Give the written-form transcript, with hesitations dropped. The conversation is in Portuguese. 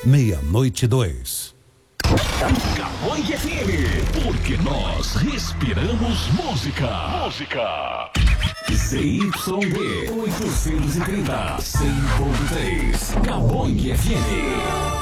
meia-noite 2. Cabangue FM, porque nós respiramos música. ZYD 830, 100.3, Cabangue FM.